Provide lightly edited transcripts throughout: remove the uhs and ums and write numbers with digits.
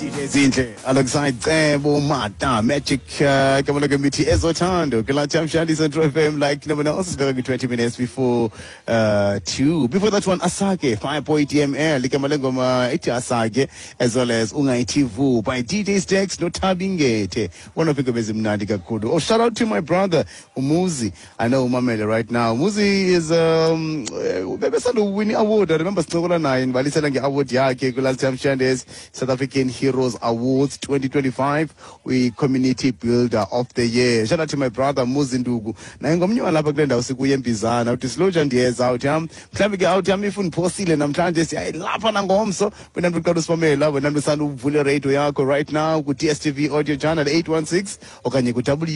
Zinhle alongside Cebo Mata Magic kama ke mithi ezothando ke la Chamshandi Central FM like no one else. It's 20 minutes before 2. Before that one Asake 5.0 ml kama lengoma ithi Asake as well as Ungaithivu by DJ Stex no Tabingete. One of the bezimnandi kakhulu. Oh, shout out to my brother Umuzi. I know Umamele right now. Umuzi is bebesanda winning award. I remember sicokola naye ngibalisela nge-award yakhe kula Chamshandi South African Heroes Awards 2025. We Community Builder of the Year. Shout out to my brother Muzindugu. Na ngomnye lapha kule ndawo sikuye eMbizana. Uthi sloja ndiyeza out yam. Mhlawumbe ke out yam ifuna phosile namhlanje siyayilapha nangomso. Wena ndiqala usifamela wena ndisanda uvule radio yakho right now ku DSTV audio channel 816 okanye ku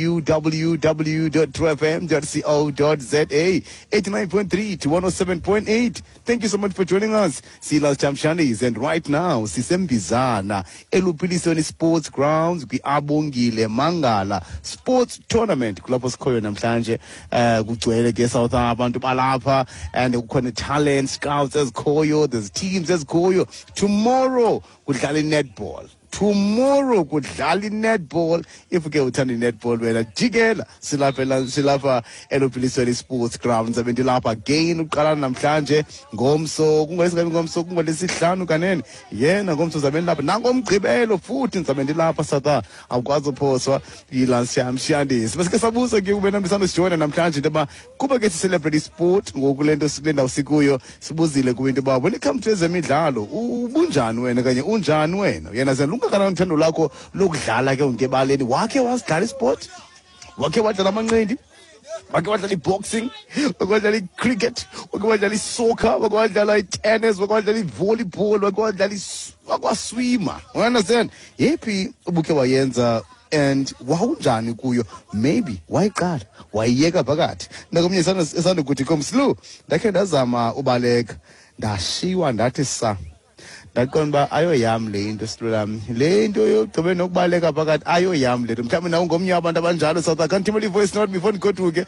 www.trfm.co.za 89.3 to 107.8. Thank you so much for joining us. See Last Chamshandi and right now sisembizana eLuphilisweni Sports Grounds kwiAbongile Mangala Sports Tournament kulapho sikhoyo namhlanje kugcwele ke South abantu balapha and kukhona talent scouts ezikhoyo, there's teams ezikhoyo. Tomorrow kudlala netball. Tomorrow kudlala netball. If ke uthanda netball wena jikela silapha eLuphilisweni Sports Grounds. Abendilapha again uqala namhlanje ngomso kungayisikhathi ngomso kungolesihlanu kanene yena ngomso zabendilapha nangomgcibelo futhi nizabendilapha satha awukwazi uphoswa iLance Chamshandi. Sibasike sabuza ke kube namhlanje sijoyina namhlanje into kuba ke celebrate sport ngokulento silendawo sikuyo sibuzile kuba into when it comes to ezemidlalo ubunjani wena kanye unjani wena yena zelunga kana uthando lakho lokudlala ke ungebaleni wakhe wasidlala isport wakhe wadlala amanqindi wakhe wadlala iboxing wakhe wadlala icricket wakhe wadlala isoccer wakhe wadlala itennis wakhe wadlala ivolleyball wakhe wadlala wakwaswima you understand yephi ubuke wayenza and wawunjani kuyo maybe wayiqala wayiyeka phakathi nakomnye esanda ukuthi komslu ndakhe ndazama ubaleka ndashiwa ndathi sa ndaqonda ayoyam le into sihlulami le into yogqibe nokubaleka phakathi ayoyam le mhlawumbe nawo ngomnye abantu abanjalo South African Timely voice note before ngigoduke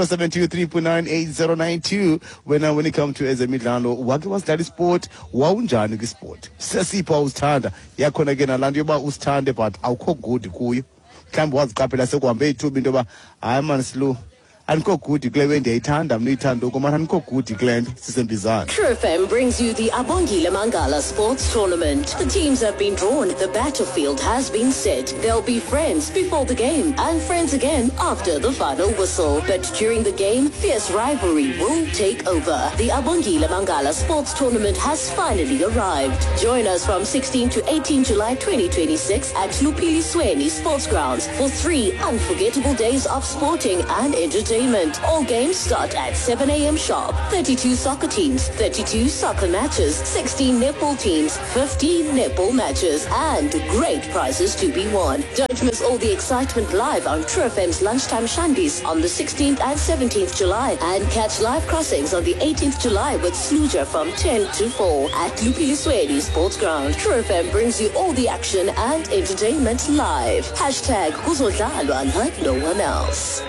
0723398092 when it comes to ezemidlalo wake wasidlala isport wawunjani kwisport sesipha usithanda yakhona ke nalanto yoba usithande but awukho good kuyo mhlawumbe waziqaphela sekuhambe ithuba into yoba hayi man Slu Anko good kule ndiyayithanda mna ithanda ukoma anko good kule sisembizana. True FM brings you the Abongile Mangala Sports Tournament. The teams have been drawn, the battlefield has been set. There'll be friends before the game and friends again after the final whistle. But during the game, fierce rivalry will take over. The Abongile Mangala Sports Tournament has finally arrived. Join us from 16 to 18 July 2026 at Luphilisweni Sports Grounds for 3 unforgettable days of sporting and entertainment. All games start at 7 a.m. sharp. 32 soccer teams, 32 soccer matches, 16 netball teams, 15 netball matches, and great prizes to be won. Don't miss all the excitement live on True FM's Lunchtime Shandis on the 16th and 17th July, and catch live crossings on the 18th July with Sluja from 10 to 4 at Luphilisweni Sports Ground. True FM brings you all the action and entertainment live. Hashtag kuzodlalwa like no one else.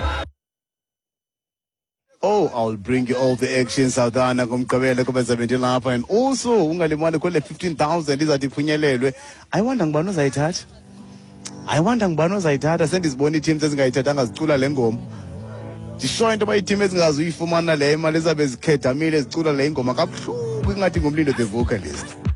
Oh, I'll bring you all the actions out there ngomgqibelo kuba 70 lapha and also ungalimali kule 15,000 izatiphunyelelwe. I wonder ngibani ozayithatha sendizibona iteams ezingayithathanga zicula le ngoma. Ndisho into bayiteam ezingazuyifumana le imali ezabe zikhedamile zicula le ngoma kabuhlungu ingathi ngumlindo the vocalist.